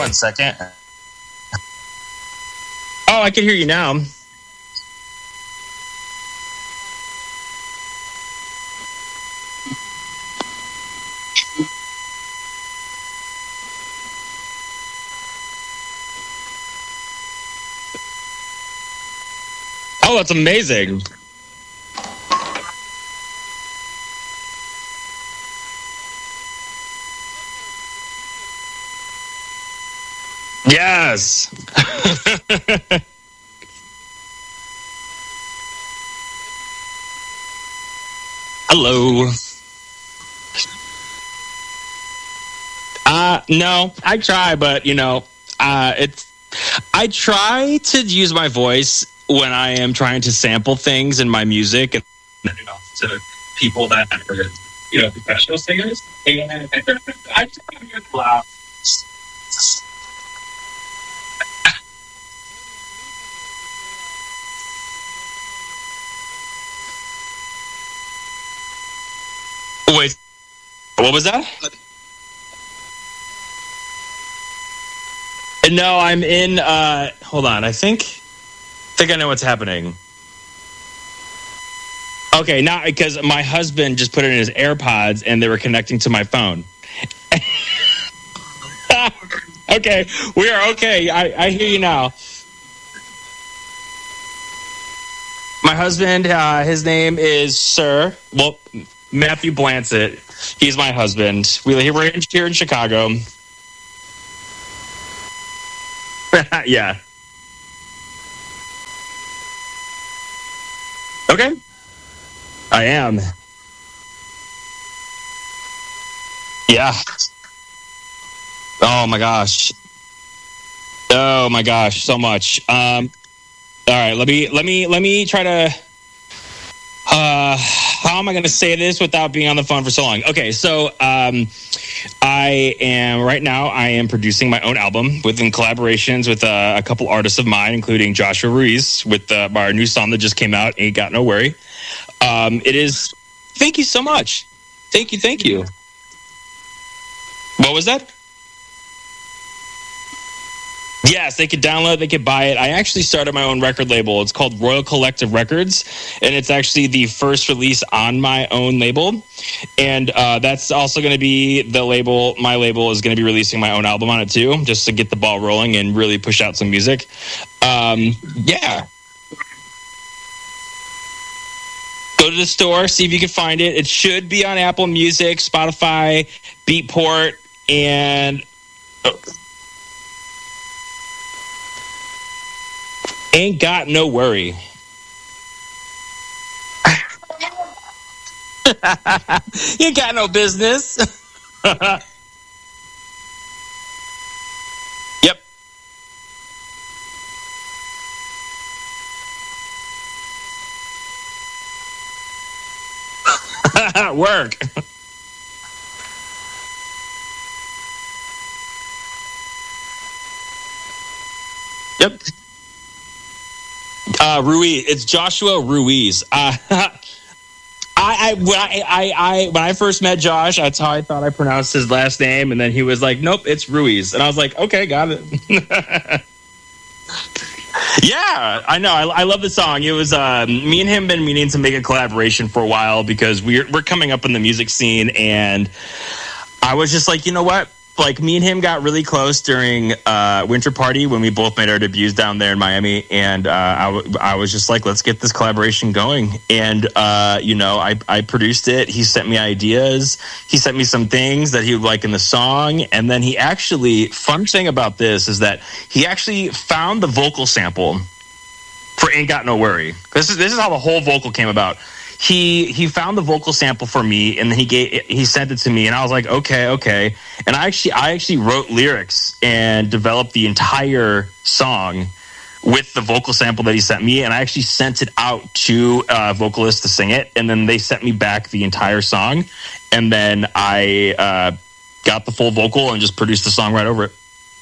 1 second. Oh, I can hear you now. Oh, that's amazing. Yes. Hello. No, I try, but I try to use my voice when I am trying to sample things in my music, and to people that are professional singers. And I try to hear loud. Wait, what was that? No, I'm in. Hold on. I think I know what's happening. Okay, not because my husband just put it in his AirPods and they were connecting to my phone. Okay, we are okay. I hear you now. My husband, his name is Matthew Blancett. He's my husband. We're here in Chicago. Yeah. Okay. I am. Yeah. Oh my gosh. Oh my gosh, so much. All right, let me try to how am I going to say this without being on the phone for so long? Okay, so I am producing my own album within collaborations with a couple artists of mine, including Joshua Ruiz with our new song that just came out, Ain't Got No Worry. It is. Thank you so much. Thank you. What was that? Yes, they could download, they could buy it. I actually started my own record label. It's called Royal Collective Records, and it's actually the first release on my own label. And that's also going to be the label. My label is going to be releasing my own album on it too, just to get the ball rolling and really push out some music. Yeah. Go to the store, see if you can find it. It should be on Apple Music, Spotify, Beatport, and... Ain't Got No Worry. You got no business. Yep. Work. Yep. Ruiz. It's Joshua Ruiz. When I first met Josh, that's how I thought I pronounced his last name, and then he was like, "Nope, it's Ruiz," and I was like, "Okay, got it." Yeah, I know. I love the song. It was me and him been meaning to make a collaboration for a while because we're coming up in the music scene, and I was just like, you know what? Like, me and him got really close during Winter Party when we both made our debuts down there in Miami, and I was just like, let's get this collaboration going. And I produced it. He sent me ideas. He sent me some things that he would like in the song, and then he actually, fun thing about this is that he actually found the vocal sample for Ain't Got No Worry. This is how the whole vocal came about. He found the vocal sample for me, and then he sent it to me, and I was like, okay. And I actually wrote lyrics and developed the entire song with the vocal sample that he sent me, and I actually sent it out to vocalists to sing it, and then they sent me back the entire song, and then I got the full vocal and just produced the song right over it.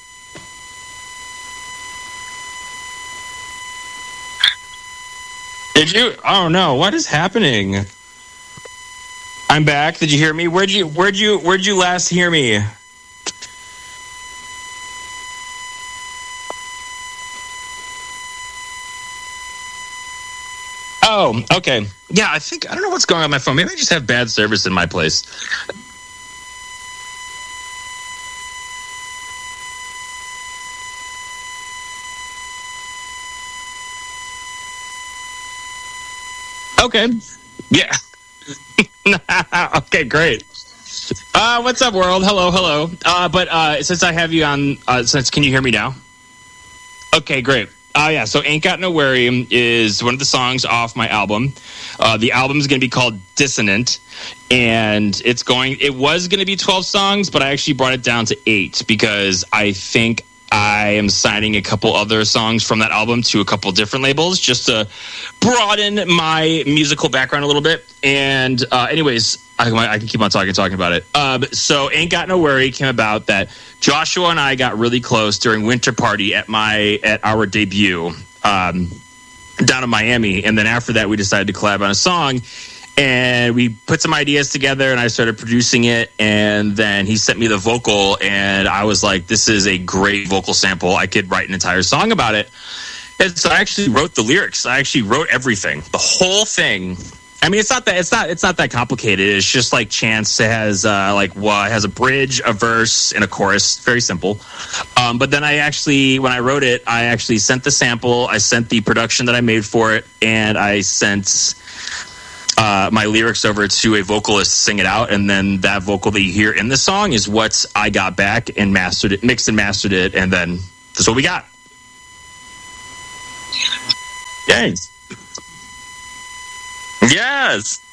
Did you? Oh no! What is happening? I'm back. Did you hear me? Where'd you last hear me? Oh, okay. Yeah, I don't know what's going on with my phone. Maybe I just have bad service in my place. Okay. Yeah. Okay, great. What's up, world? Hello. But since I have you on, can you hear me now? Okay, great. Yeah, so Ain't Got No Worry is one of the songs off my album. The album is going to be called Dissonant, and it was going to be 12 songs, but I actually brought it down to 8 because I think I am signing a couple other songs from that album to a couple different labels just to broaden my musical background a little bit. And anyways, I can keep on talking about it. So Ain't Got No Worry came about that Joshua and I got really close during Winter Party at our debut down in Miami. And then after that, we decided to collab on a song. And we put some ideas together, and I started producing it. And then he sent me the vocal, and I was like, this is a great vocal sample. I could write an entire song about it. And so I actually wrote the lyrics. I actually wrote everything, the whole thing. I mean, it's not that complicated. It's just like Chance has has a bridge, a verse, and a chorus. Very simple. But then when I wrote it, I actually sent the sample. I sent the production that I made for it, and I sent my lyrics over to a vocalist to sing it out, and then that vocal that you hear in the song is what I got back and mixed and mastered it, and then that's what we got. Thanks. Yes.